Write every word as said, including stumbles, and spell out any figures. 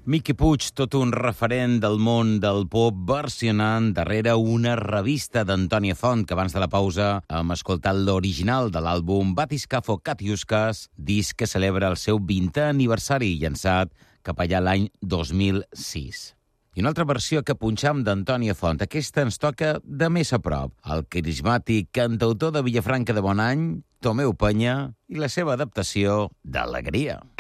Miqui Puig, tot un referent del món del pop, versionant darrere una revista d'Antònia Font, que abans de la pausa hem escoltat l'original de l'àlbum Batiscafo Katiuskas, disc que celebra el seu vintè aniversari, llançat cap allà l'any dos mil sis. I una altra versió que punxam d'Antònia Font, aquesta ens toca de més a prop, el carismàtic cantautor de Vilafranca de Bonany, Tomeu Penya, i la seva adaptació d'Alegria.